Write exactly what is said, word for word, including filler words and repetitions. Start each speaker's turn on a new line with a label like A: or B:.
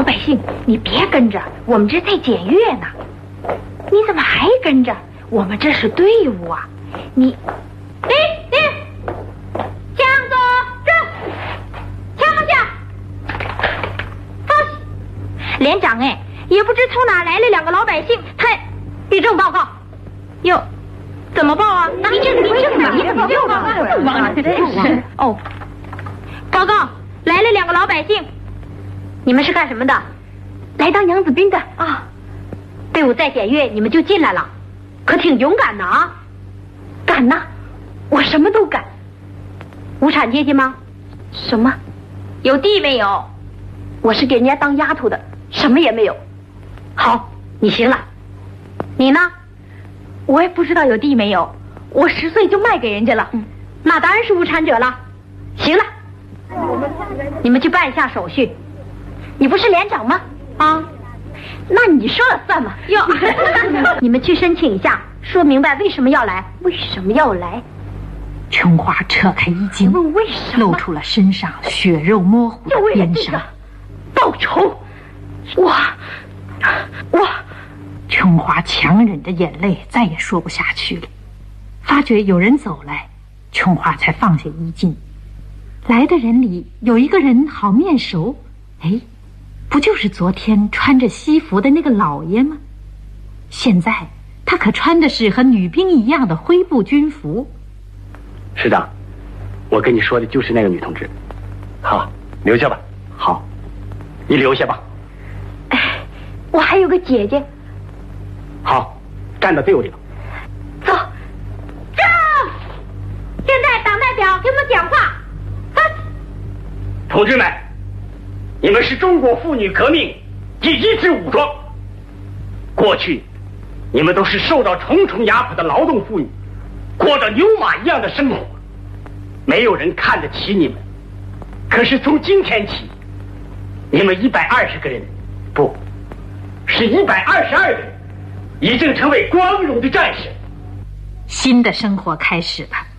A: 百姓，你别跟着，我们这在检阅呢。你怎么还跟着？我们这是队伍啊！你，停停，向左正，枪下，放下。连长哎，也不知从哪来了两个老百姓，他立正报告。哟，怎么报啊？立正立正嘛，你怎么又报告？又忘了，真是。哦，报告，来了两个老百姓。你们是干什么的？来当娘子兵的啊。队伍在检阅，你们就进来了，可挺勇敢的啊！敢呐，我什么都敢。无产阶级吗？什么？有地没有？我是给人家当丫头的，什么也没有。好，你行了。你呢？我也不知道有地没有，我十岁就卖给人家了。嗯，那当然是无产者了。行了，你们去办一下手续。你不是连长吗？啊。那你说了算嘛？哟，你们去申请一下，说明白为什么要来。为什么要来？
B: 琼花扯开衣襟，
A: 问为什么，
B: 露出了身上血肉模糊的鞭伤。
A: 报仇！我我
B: 琼花强忍着眼泪，再也说不下去了。发觉有人走来，琼花才放下衣襟。来的人里有一个人好面熟，哎。不就是昨天穿着西服的那个老爷吗？现在他可穿的是和女兵一样的灰布军服。
C: 师长，我跟你说的就是那个女同志。好，留下吧。好，你留下吧。
A: 哎，我还有个姐姐。
C: 好，站到队伍里了。
A: 走，站！现在党代表给我们讲话。
C: 同志们，你们是中国妇女革命第一支武装。过去你们都是受到重重压迫的劳动妇女，过着牛马一样的生活，没有人看得起你们。可是从今天起，你们一百二十个人，不是一百二十二个人，已经成为光荣的战士。
B: 新的生活开始了。